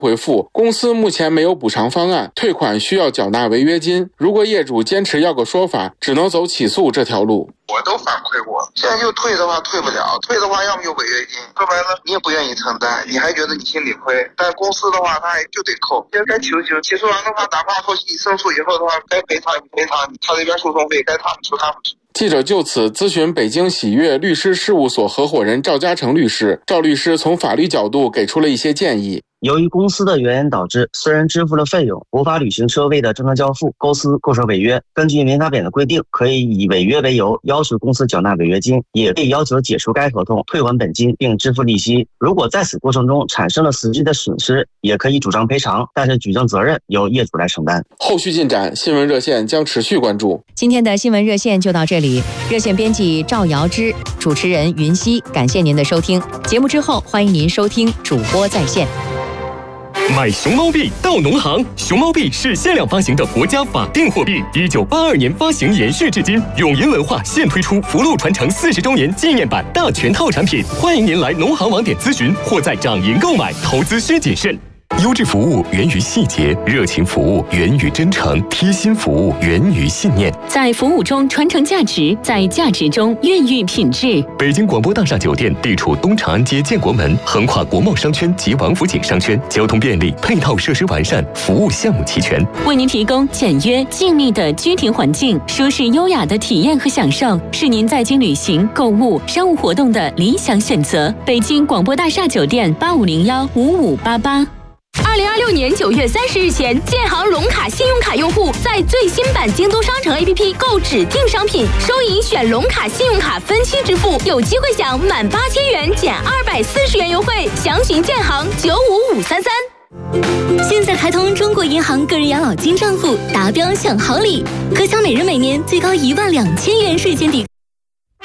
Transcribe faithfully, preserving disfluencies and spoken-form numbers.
回复，公司目前没有补偿方案，退款需要缴纳违约金。如果业主坚持要个说法，只能走起诉这条路。 我都反馈过，现在就退的话退不了，退的话要么就违约金，说白了你也不愿意承担，你还觉得你心里亏，但公司的话他也就得扣，现在该起诉起诉，起诉完的话，哪怕后期你胜诉以后的话，该赔偿你赔偿你，他那边诉讼费该他们出他们出。 记者就此咨询北京喜悦律师事务所合伙人赵嘉诚律师，赵律师从法律角度给出了一些建议。 由于公司的原因导致，虽然支付了费用，无法履行车位的正常交付，公司构成违约。根据民法典的规定，可以以违约为由要求公司缴纳违约金，也可以要求解除该合同，退还本金并支付利息。如果在此过程中产生了实际的损失，也可以主张赔偿，但是举证责任由业主来承担。 后续进展，新闻热线将持续关注。 今天的新闻热线就到这里，热线编辑赵瑶芝，主持人云溪，感谢您的收听。节目之后，欢迎您收听主播在线。 买熊猫币到农行，熊猫币是限量发行的国家法定货币，一九八二年发行延续至今。永银文化现推出福禄传承四十周年纪念版大全套产品，欢迎您来农行网点咨询或在掌银购买，投资需谨慎。优质服务源于细节，热情服务源于真诚，贴心服务源于信念。 在服务中传承价值，在价值中孕育品质。 北京广播大厦酒店地处东长安街建国门，横跨国贸商圈及王府井商圈，交通便利，配套设施完善，服务项目齐全， 为您提供简约静谧的居庭环境，舒适优雅的体验和享受，是您在京旅行、购物、商务活动的理想选择。北京广播大厦酒店八五零幺五五八八。 二零二六年九月三十日前，建行龙卡信用卡用户在最新版京东商城 A P P 购指定商品，收银选龙卡信用卡分期支付，有机会享满八千元减二百四十元优惠。详询建行九五五三三。 现在开通中国银行个人养老金账户，达标享好礼，可享每人每年最高一万两千元税前抵。